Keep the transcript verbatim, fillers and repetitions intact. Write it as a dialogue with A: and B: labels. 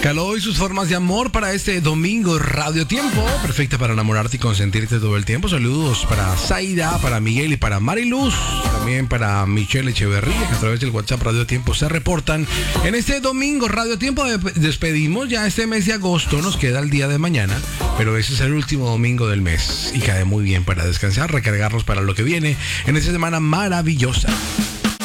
A: Caló y sus formas de amor para este domingo Radio Tiempo, perfecta para enamorarte y consentirte todo el tiempo. Saludos para Zaida, para Miguel y para Mariluz, también para Michelle Echeverría, que a través del WhatsApp Radio Tiempo se reportan. En este domingo Radio Tiempo despedimos ya este mes de agosto, nos queda el día de mañana, pero ese es el último domingo del mes y cae muy bien para descansar, recargarnos para lo que viene en esta semana maravillosa.